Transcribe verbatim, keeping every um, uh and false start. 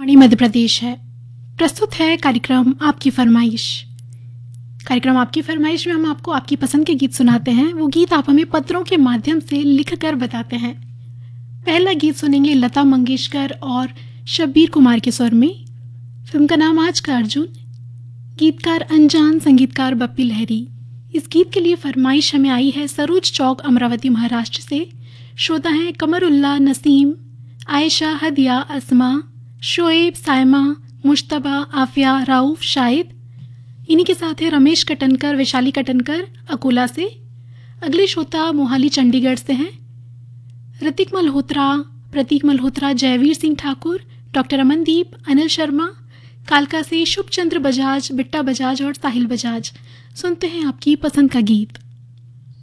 आकाशवाणी मध्य प्रदेश है। प्रस्तुत है कार्यक्रम आपकी फरमाइश। कार्यक्रम आपकी फरमाइश में हम आपको आपकी पसंद के गीत सुनाते हैं। वो गीत आप हमें पत्रों के माध्यम से लिख कर बताते हैं। पहला गीत सुनेंगे लता मंगेशकर और शब्बीर कुमार के स्वर में। फिल्म का नाम आज का अर्जुन। गीतकार अनजान, संगीतकार बप्पी लहरी। इस गीत के लिए फरमाइश हमें आई है सरोज चौक, अमरावती, महाराष्ट्र से। श्रोता हैं कमरुल्ला, नसीम, आयशा, हदिया, असमा, शोएब, सायमा, मुश्तबा, आफिया, राउफ, शाहिद। इन्हीं के साथ है रमेश कटनकर, वैशाली कटनकर अकोला से। अगले श्रोता मोहाली, चंडीगढ़ से हैं ऋतिक मल्होत्रा, प्रतीक मल्होत्रा, जयवीर सिंह ठाकुर, डॉक्टर अमनदीप, अनिल शर्मा। कालका से शुभचंद्र बजाज, बिट्टा बजाज और साहिल बजाज। सुनते हैं आपकी पसंद का गीत।